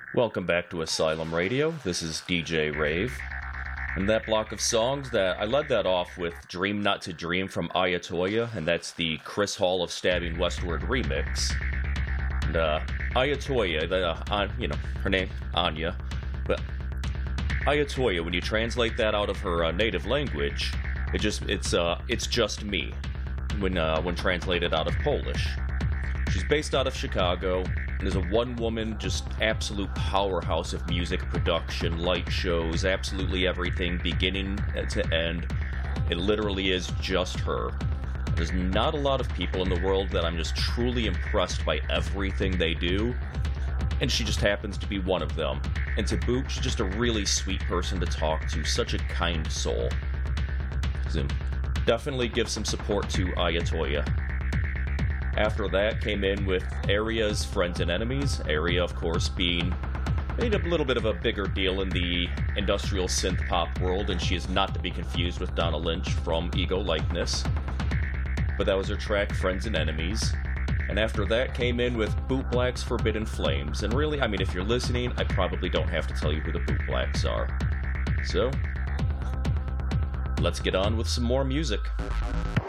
Welcome back to Asylum Radio. This is DJ Rave. And that block of songs I led that off with Dream Not to Dream from Ayatoya, and that's the Chris Hall of Stabbing Westward remix. And Ayatoya, her name, Anya, but Ayatoya, when you translate that out of her native language, it's just me when translated out of Polish. She's based out of Chicago and is a one-woman, just absolute powerhouse of music production, light shows, absolutely everything, beginning to end. It literally is just her. There's not a lot of people in the world that I'm just truly impressed by everything they do, and she just happens to be one of them. And to boot, she's just a really sweet person to talk to, such a kind soul. So definitely give some support to Ayatoya. After that came in with Aria's Friends and Enemies. Aria, of course, being made a little bit of a bigger deal in the industrial synth pop world, and she is not to be confused with Donna Lynch from Ego Likeness. But that was her track, Friends and Enemies. And after that came in with Boot Black's Forbidden Flames. And really, if you're listening, I probably don't have to tell you who the Boot Blacks are. So, let's get on with some more music.